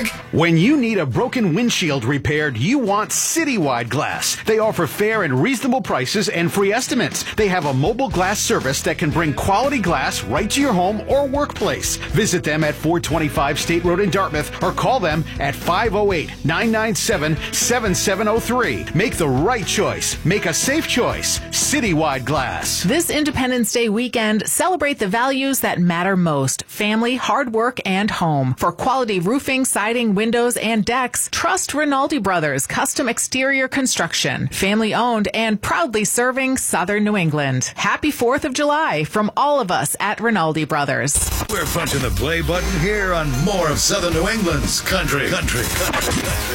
bag. When you need a broken windshield repaired, you want Citywide Glass. They offer fair and reasonable prices and free estimates. They have a mobile glass service that can bring quality glass right to your home or workplace. Visit them at 425 State Road in Dartmouth or call them at 508-997-7703. Make the right choice. Make a safe choice. Citywide Glass. This Independence Day weekend, celebrate the values that matter most: family, hard work, and home. For quality roofing, siding, windows, and decks, trust Rinaldi Brothers Custom Exterior Construction. Family owned and proudly serving Southern New England. Happy 4th of July from all of us at Rinaldi Brothers. We're punching the play button here on more of Southern New England's country.